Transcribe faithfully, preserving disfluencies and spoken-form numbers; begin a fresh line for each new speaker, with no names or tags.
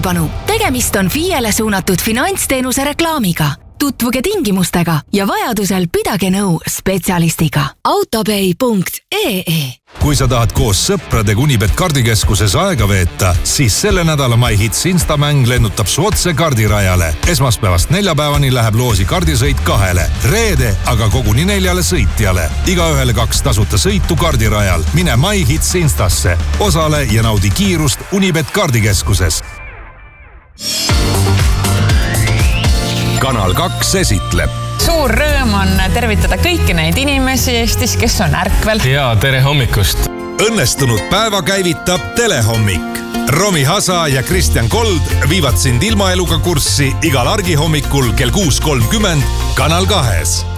tähelepanu! Tegemist on F I E-le suunatud finantsteenuse reklaamiga. Tutvuge tingimustega ja vajadusel pidage nõu spetsialistiga. autopay punkt ee
Kui sa tahad koos sõpradega Unibet kardikeskuses aega veeta, siis selle nädala MyHits Instamäng lennutab su otse kardirajale. Esmaspäevast neljapäevani läheb loosi kardisõit kahele. Reede aga koguni neljale sõitjale. Igaühele kaks tasuta sõitu kardirajal. Mine MyHits Instasse. Osale ja naudi kiirust Unibet kardikeskuses. Kanal kaks esitleb.
Suur rõõm on tervitada kõiki neid inimesi Eestis, kes on ärkvel.
Ja tere hommikust.
Õnnestunud päeva käivitab Telehommik. Romi Hasa ja Kristjan Kold viivad sind ilmaeluga kurssi igal argihommikul kell kuus kolmkümmend Kanal kahes.